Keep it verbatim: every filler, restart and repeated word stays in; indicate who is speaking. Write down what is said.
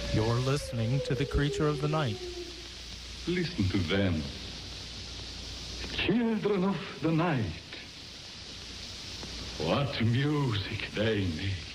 Speaker 1: You're listening to The Creature of the Night.
Speaker 2: Listen to them. Children of the night. What music they make.